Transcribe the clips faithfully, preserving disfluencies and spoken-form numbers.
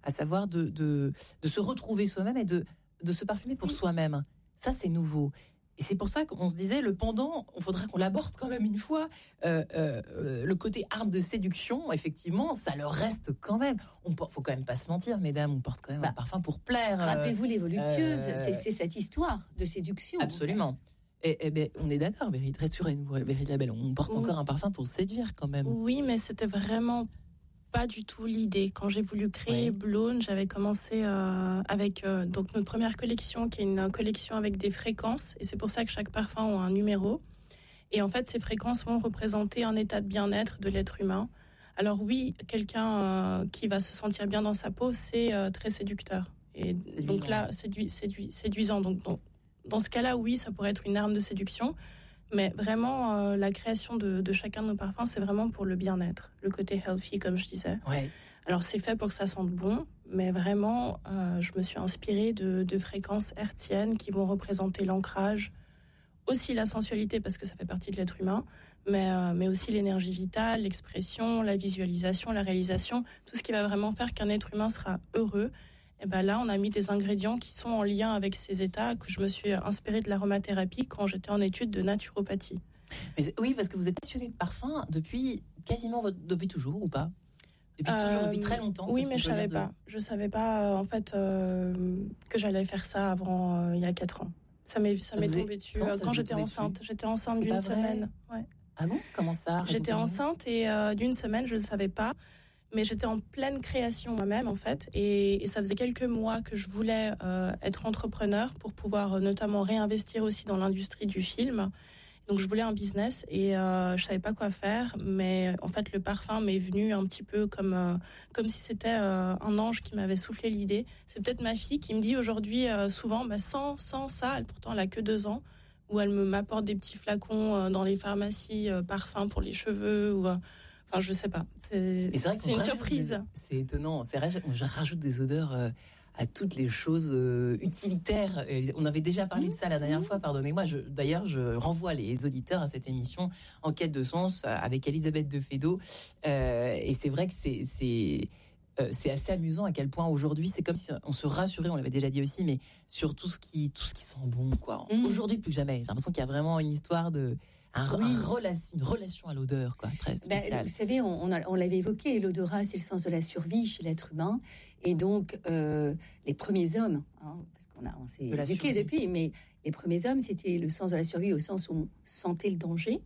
à savoir de, de, de se retrouver soi-même et de, de se parfumer pour soi-même. Ça, c'est nouveau. Et c'est pour ça qu'on se disait, le pendant, il faudrait qu'on l'aborde quand même une fois. Euh, euh, le côté arme de séduction, effectivement, ça le reste quand même. Il ne faut quand même pas se mentir, mesdames, on porte quand même bah, un parfum pour plaire. Rappelez-vous les voluptueuses, euh, c'est, c'est cette histoire de séduction. Absolument. En fait. Et, et ben, on est d'accord, Véry, rassurez-nous, Véry Labelle, on porte oui. encore un parfum pour séduire quand même. Oui, mais c'était vraiment pas du tout l'idée. Quand j'ai voulu créer oui. Blône, j'avais commencé euh, avec euh, donc notre première collection, qui est une collection avec des fréquences, et c'est pour ça que chaque parfum a un numéro. Et en fait, ces fréquences vont représenter un état de bien-être de l'être humain. Alors oui, quelqu'un euh, qui va se sentir bien dans sa peau, c'est euh, très séducteur. Et séduisant. Donc là, séduit, séduit, séduisant. Donc, donc dans ce cas-là, oui, ça pourrait être une arme de séduction. Mais vraiment, euh, la création de, de chacun de nos parfums, c'est vraiment pour le bien-être, le côté healthy, comme je disais. Ouais. Alors, c'est fait pour que ça sente bon, mais vraiment, euh, je me suis inspirée de, de fréquences hertziennes qui vont représenter l'ancrage, aussi la sensualité, parce que ça fait partie de l'être humain, mais, euh, mais aussi l'énergie vitale, l'expression, la visualisation, la réalisation, tout ce qui va vraiment faire qu'un être humain sera heureux. Et ben là, on a mis des ingrédients qui sont en lien avec ces états, que je me suis inspirée de l'aromathérapie quand j'étais en études de naturopathie. Mais oui, parce que vous êtes passionnée de parfum depuis quasiment votre, depuis toujours ou pas ? Depuis euh, toujours, depuis très longtemps. Oui, mais je savais pas. De... Je savais pas euh, en fait euh, que j'allais faire ça avant euh, il y a quatre ans. Ça m'est ça, ça m'est tombé est... dessus quand, quand j'étais enceinte. Dessus j'étais enceinte C'est d'une semaine. Ouais. Ah bon ? Comment ça ? J'étais enceinte et euh, d'une semaine, je ne savais pas. Mais j'étais en pleine création moi-même, en fait. Et, et ça faisait quelques mois que je voulais euh, être entrepreneur pour pouvoir euh, notamment réinvestir aussi dans l'industrie du film. Donc, je voulais un business et euh, je savais pas quoi faire. Mais en fait, le parfum m'est venu un petit peu comme, euh, comme si c'était euh, un ange qui m'avait soufflé l'idée. C'est peut-être ma fille qui me dit aujourd'hui euh, souvent, bah, sans, sans ça, elle, pourtant elle a que deux ans, où elle me m'apporte des petits flacons euh, dans les pharmacies, euh, parfums pour les cheveux ou... Euh, Enfin, je sais pas. C'est, c'est, vrai c'est une surprise. Des, c'est étonnant. C'est vrai, je rajoute des odeurs euh, à toutes les choses euh, utilitaires. On avait déjà parlé mmh, de ça la dernière mmh. fois. Pardonnez-moi. Je, d'ailleurs, je renvoie les auditeurs à cette émission En quête de sens avec Elisabeth de Fédot. Euh, et c'est vrai que c'est, c'est, euh, c'est assez amusant à quel point aujourd'hui, c'est comme si on se rassurait. On l'avait déjà dit aussi, mais sur tout ce qui, tout ce qui sent bon, quoi. Mmh. Aujourd'hui, plus que jamais. J'ai l'impression qu'il y a vraiment une histoire de Un, oui. un relation, une relation à l'odeur, quoi, très spéciale. Ben, vous savez, on, on, a, on l'avait évoqué, l'odorat, c'est le sens de la survie chez l'être humain. Et donc, euh, les premiers hommes, hein, parce qu'on a, on s'est éduqués depuis, mais les premiers hommes, c'était le sens de la survie au sens où on sentait le danger.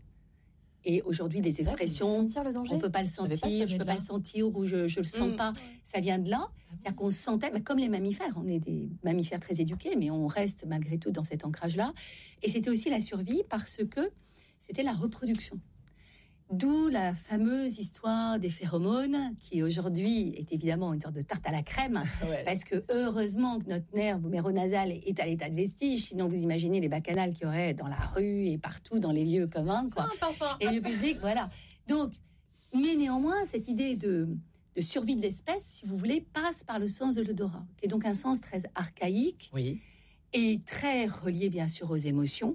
Et aujourd'hui, les expressions, le danger. On peut pas le sentir, pas je peux pas le sentir ou je, je le sens mmh. pas. Ça vient de là. C'est-à-dire qu'on se sentait, ben, comme les mammifères. On est des mammifères très éduqués, mais on reste malgré tout dans cet ancrage-là. Et c'était aussi la survie parce que c'était la reproduction. D'où la fameuse histoire des phéromones, qui aujourd'hui est évidemment une sorte de tarte à la crème, ouais. parce que heureusement que notre nerf méronasal est à l'état de vestige, sinon vous imaginez les bacchanales qu'il y aurait dans la rue et partout dans les lieux communs, quoi. Et le public, voilà. Donc, mais néanmoins, cette idée de, de survie de l'espèce, si vous voulez, passe par le sens de l'odorat, qui est donc un sens très archaïque, oui. et très relié bien sûr aux émotions.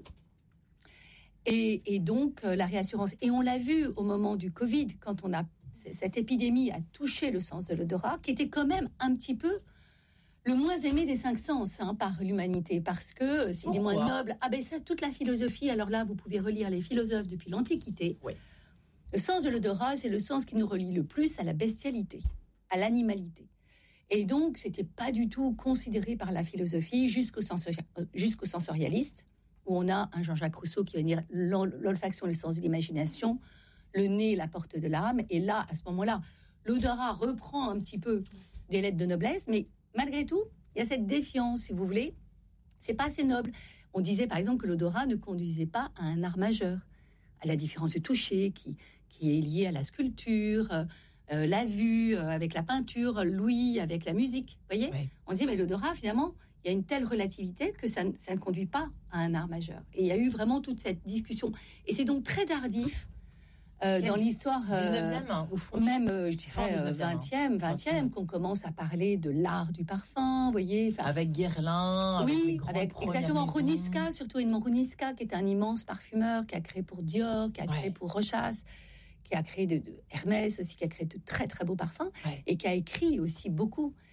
Et, et donc, euh, la réassurance. Et on l'a vu au moment du Covid, quand on a, cette épidémie a touché le sens de l'odorat, qui était quand même un petit peu le moins aimé des cinq sens hein, par l'humanité, parce que c'est les moins nobles. Ah ben ça, toute la philosophie, alors là, vous pouvez relire les philosophes depuis l'Antiquité. Oui. Le sens de l'odorat, c'est le sens qui nous relie le plus à la bestialité, à l'animalité. Et donc, c'était pas du tout considéré par la philosophie jusqu'au, sensori- jusqu'au sensorialiste, où on a un Jean-Jacques Rousseau qui va dire l'olfaction, le sens de l'imagination, le nez, la porte de l'âme. Et là, à ce moment-là, l'odorat reprend un petit peu des lettres de noblesse, mais malgré tout, il y a cette défiance, si vous voulez. C'est pas assez noble. On disait, par exemple, que l'odorat ne conduisait pas à un art majeur, à la différence du toucher, qui, qui est liée à la sculpture, euh, la vue euh, avec la peinture, l'ouïe avec la musique. Vous voyez ? Oui. On dit, mais l'odorat, finalement, il y a une telle relativité que ça, ça ne conduit pas à un art majeur. Et il y a eu vraiment toute cette discussion. Et c'est donc très tardif euh, dans l'histoire... Euh, dix-neuvième, hein, au fond. Même, euh, je dirais, euh, vingtième, vingtième, qu'on commence à parler de l'art du parfum, vous voyez. Avec Guerlain, oui, avec les grandes avec exactement Runiska, surtout Edmond Runiska, qui est un immense parfumeur, qui a créé pour Dior, qui a créé ouais. pour Rochas, qui a créé de, de Hermès aussi, qui a créé de très très beaux parfums, ouais. et qui a écrit aussi beaucoup.